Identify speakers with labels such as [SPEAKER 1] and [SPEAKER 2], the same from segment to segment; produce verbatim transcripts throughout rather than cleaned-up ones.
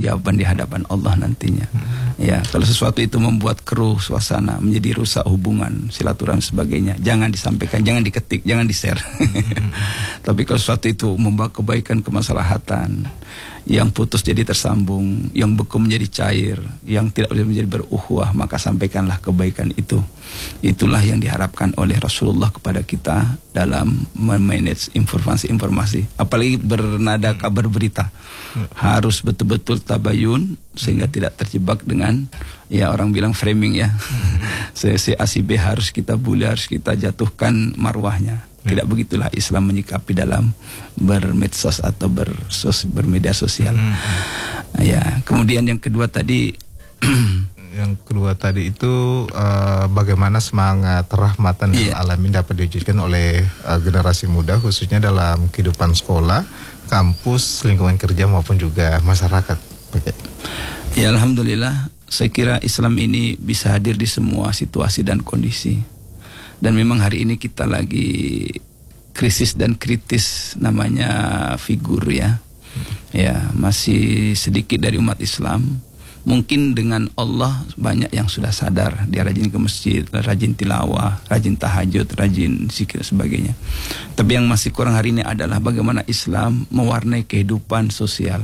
[SPEAKER 1] pertanggungjawaban di hadapan Allah nantinya. Hmm. Ya, kalau sesuatu itu membuat keruh suasana, menjadi rusak hubungan, silaturahmi sebagainya, jangan disampaikan, jangan diketik, jangan di-share. Hmm. Tapi kalau sesuatu itu membawa kebaikan, kemaslahatan, yang putus jadi tersambung, yang beku menjadi cair, yang tidak boleh menjadi beruhuwah, maka sampaikanlah kebaikan itu. Itulah yang diharapkan oleh Rasulullah kepada kita dalam memanage informasi-informasi. Apalagi bernada kabar berita, harus betul-betul tabayun sehingga tidak terjebak dengan, ya orang bilang framing ya, si A si B harus kita bully, harus kita jatuhkan marwahnya. Tidak begitulah Islam menyikapi dalam bermedsos atau bersos, bermedia sosial. Hmm. Ya, kemudian yang kedua tadi,
[SPEAKER 2] yang kedua tadi itu uh, bagaimana semangat rahmatan lil yeah. alamin dapat diwujudkan oleh uh, generasi muda, khususnya dalam kehidupan sekolah, kampus, lingkungan kerja maupun juga masyarakat. Okay.
[SPEAKER 1] Ya, alhamdulillah, saya kira Islam ini bisa hadir di semua situasi dan kondisi. Dan memang hari ini kita lagi krisis dan kritis namanya figur ya. Ya, masih sedikit dari umat Islam. Mungkin dengan Allah banyak yang sudah sadar, dia rajin ke masjid, rajin tilawah, rajin tahajud, rajin zikir sebagainya. Tapi yang masih kurang hari ini adalah bagaimana Islam mewarnai kehidupan sosial.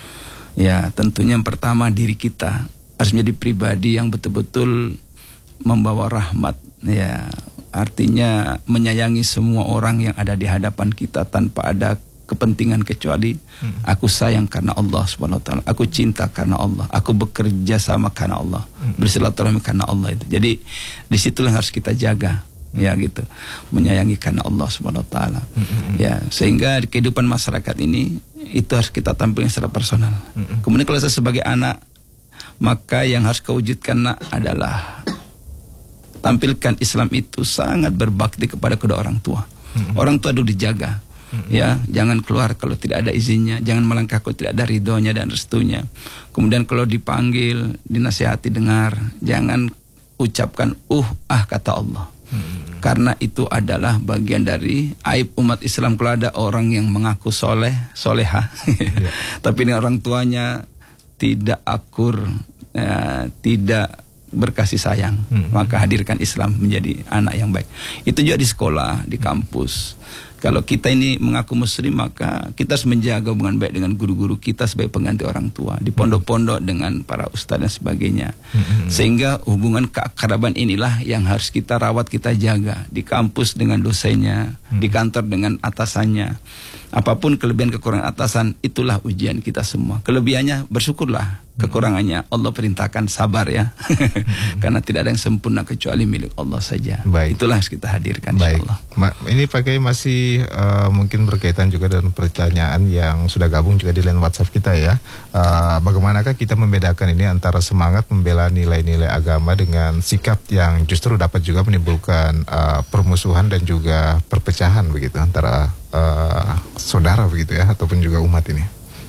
[SPEAKER 1] Ya, tentunya yang pertama diri kita harus menjadi pribadi yang betul-betul membawa rahmat, ya. Artinya menyayangi semua orang yang ada di hadapan kita tanpa ada kepentingan kecuali hmm. aku sayang karena Allah subhanahu wa taala, aku cinta karena Allah, aku bekerja sama karena Allah, hmm. bersilaturahmi karena Allah itu. Jadi disitulah harus kita jaga, hmm. ya gitu, menyayangi karena Allah subhanahu wa taala, hmm. ya sehingga di kehidupan masyarakat ini itu harus kita tampilkan secara personal. Hmm. Kemudian kalau saya sebagai anak, maka yang harus kewujudkan nak adalah tampilkan Islam itu sangat berbakti kepada kedua orang tua. Mm-hmm. Orang tua dulu dijaga, mm-hmm. ya, jangan keluar kalau tidak ada izinnya, jangan melangkah kalau tidak ada ridhonya dan restunya. Kemudian kalau dipanggil, dinasihati dengar, jangan ucapkan uh ah kata Allah. Mm-hmm. Karena itu adalah bagian dari aib umat Islam kalau ada orang yang mengaku soleh, soleha, yeah. tapi ini orang tuanya tidak akur, ya, tidak berkasih sayang, hmm. maka hadirkan Islam menjadi anak yang baik. Itu juga di sekolah, di kampus. Kalau kita ini mengaku muslim, maka kita harus menjaga hubungan baik dengan guru-guru kita sebagai pengganti orang tua, di pondok-pondok dengan para ustadz dan sebagainya. Hmm. Sehingga hubungan keakraban inilah yang harus kita rawat, kita jaga. Di kampus dengan dosennya, hmm. di kantor dengan atasannya. Apapun kelebihan kekurangan atasan, itulah ujian kita semua. Kelebihannya bersyukurlah, kekurangannya Allah perintahkan sabar ya. Karena tidak ada yang sempurna kecuali milik Allah saja.
[SPEAKER 2] Baik.
[SPEAKER 1] Itulah yang kita hadirkan.
[SPEAKER 2] Baik. Ma ini pakai masih uh, mungkin berkaitan juga dengan pertanyaan yang sudah gabung juga di line WhatsApp kita ya. Uh, bagaimanakah kita membedakan ini antara semangat membela nilai-nilai agama dengan sikap yang justru dapat juga menimbulkan uh, permusuhan dan juga perpecahan begitu antara Uh, saudara begitu ya, ataupun juga umat ini.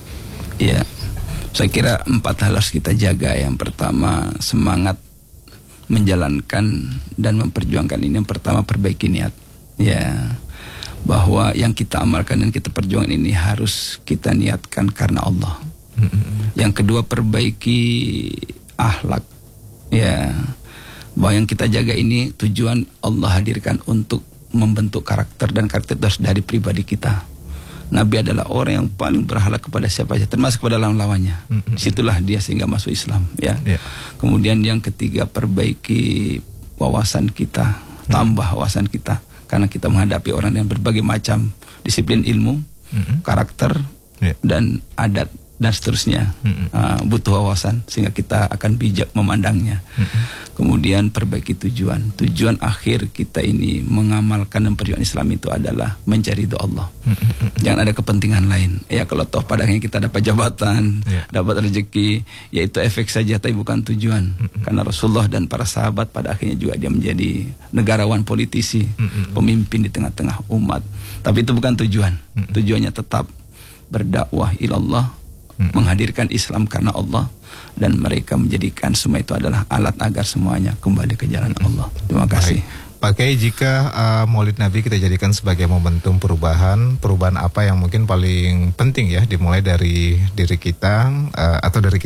[SPEAKER 1] Iya, saya kira empat hal harus kita jaga. Yang pertama semangat menjalankan dan memperjuangkan ini. Yang pertama perbaiki niat, ya, bahwa yang kita amalkan dan kita perjuangkan ini harus kita niatkan karena Allah. Mm-hmm. Yang kedua perbaiki akhlak, ya, bahwa yang kita jaga ini tujuan Allah hadirkan untuk membentuk karakter, dan karakter itu harus dari pribadi kita. Nabi adalah orang yang paling berhala kepada siapa saja, termasuk kepada lawan-lawannya. Mm-hmm. Situlah dia sehingga masuk Islam ya. Yeah. Kemudian yang ketiga perbaiki wawasan kita, tambah wawasan kita, karena kita menghadapi orang yang berbagai macam disiplin ilmu, mm-hmm. karakter, yeah. dan adat dan seterusnya. Mm-hmm. uh, butuh wawasan sehingga kita akan bijak memandangnya. Mm-hmm. Kemudian perbaiki tujuan. Tujuan akhir kita ini mengamalkan dan perjuangan Islam itu adalah mencari ridho Allah. Mm-hmm. Jangan ada kepentingan lain. Ya kalau toh pada akhirnya kita dapat jabatan, yeah. dapat rezeki, yaitu efek saja tapi bukan tujuan. Mm-hmm. Karena Rasulullah dan para sahabat pada akhirnya juga dia menjadi negarawan, politisi, mm-hmm. pemimpin di tengah-tengah umat. Tapi itu bukan tujuan. Mm-hmm. Tujuannya tetap berdakwah ilallah, Hmm. menghadirkan Islam karena Allah, dan mereka menjadikan semua itu adalah alat agar semuanya kembali ke jalan hmm. Allah. Terima kasih.
[SPEAKER 2] Pakai jika uh, Maulid Nabi kita jadikan sebagai momentum perubahan, perubahan apa yang mungkin paling penting ya dimulai dari diri kita uh, atau dari kita